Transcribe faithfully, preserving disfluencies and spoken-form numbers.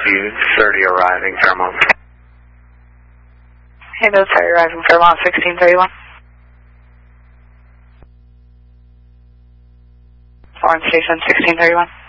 W thirty arriving, Fairmont. Hey, those are arriving, Fairmont sixteen thirty-one. Orange Station sixteen thirty-one.